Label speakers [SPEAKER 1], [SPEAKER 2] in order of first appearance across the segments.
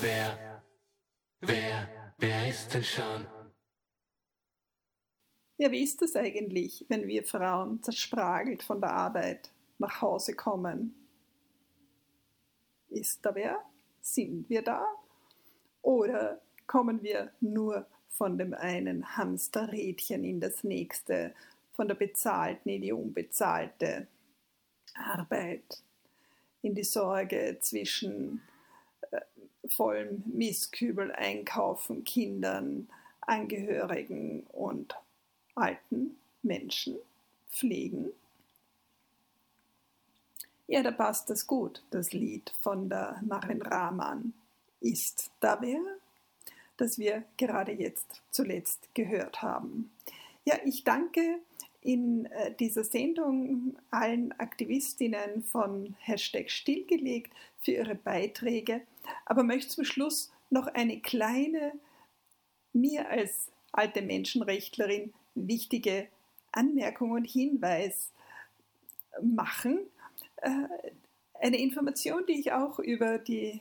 [SPEAKER 1] Wer ist denn schon?
[SPEAKER 2] Ja, wie ist das eigentlich, wenn wir Frauen zerspragelt von der Arbeit nach Hause kommen? Ist da wer? Sind wir da? Oder kommen wir nur von dem einen Hamsterrädchen in das nächste, von der bezahlten in die unbezahlte Arbeit, in die Sorge zwischen vollem Mistkübel einkaufen, Kindern, Angehörigen und alten Menschen pflegen? Ja, da passt das gut, das Lied von der Marin Rahman, Ist da wer?, das wir gerade jetzt zuletzt gehört haben. Ja, ich danke in dieser Sendung allen Aktivistinnen von #Stillgelegt für ihre Beiträge, aber möchte zum Schluss noch eine kleine, mir als alte Menschenrechtlerin wichtige Anmerkung und Hinweis machen. Eine Information, die ich auch über die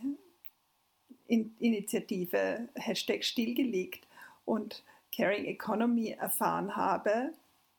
[SPEAKER 2] Initiative #Stillgelegt und Caring Economy erfahren habe.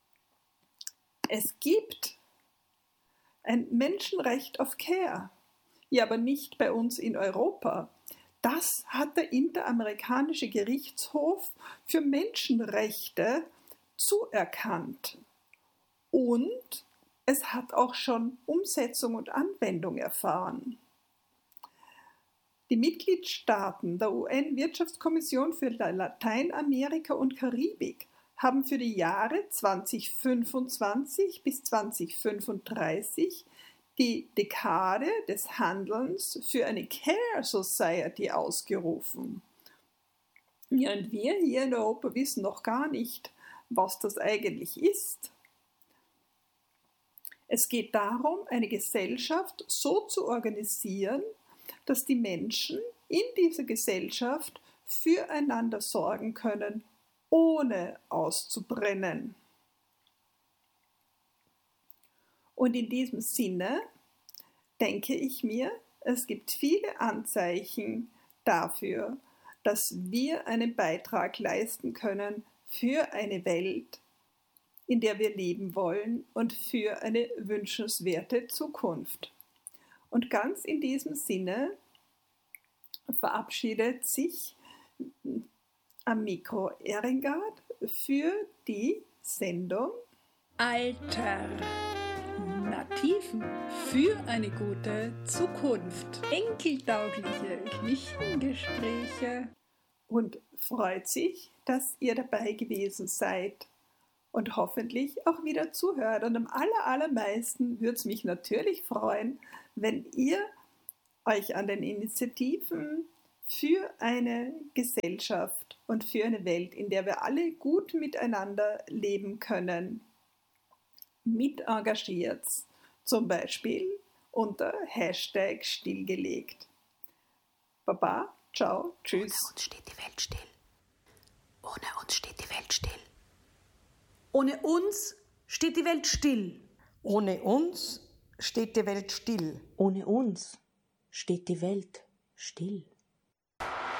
[SPEAKER 2] Es gibt ein Menschenrecht auf Care, ja, aber nicht bei uns in Europa. Das hat der Interamerikanische Gerichtshof für Menschenrechte zuerkannt. Und es hat auch schon Umsetzung und Anwendung erfahren. Die Mitgliedstaaten der UN-Wirtschaftskommission für Lateinamerika und Karibik haben für die Jahre 2025 bis 2035 die Dekade des Handelns für eine Care Society ausgerufen. Ja, und wir hier in Europa wissen noch gar nicht, was das eigentlich ist. Es geht darum, eine Gesellschaft so zu organisieren, dass die Menschen in dieser Gesellschaft füreinander sorgen können, ohne auszubrennen. Und in diesem Sinne denke ich mir, es gibt viele Anzeichen dafür, dass wir einen Beitrag leisten können für eine Welt, in der wir leben wollen und für eine wünschenswerte Zukunft. Und ganz in diesem Sinne verabschiedet sich am Mikro Ehrengard für die Sendung
[SPEAKER 3] Alternativen für eine gute Zukunft. Enkeltaugliche Küchengespräche.
[SPEAKER 2] Und freut sich, dass ihr dabei gewesen seid und hoffentlich auch wieder zuhört. Und am allermeisten würde es mich natürlich freuen, wenn ihr euch an den Initiativen für eine Gesellschaft und für eine Welt, in der wir alle gut miteinander leben können, mit engagiert, zum Beispiel unter #Stillgelegt. Baba, ciao, tschüss.
[SPEAKER 4] Ohne uns steht die Welt still. Ohne uns steht die Welt still.
[SPEAKER 5] Ohne uns steht die Welt still.
[SPEAKER 6] Ohne uns steht die Welt still.
[SPEAKER 7] Ohne uns steht die Welt still.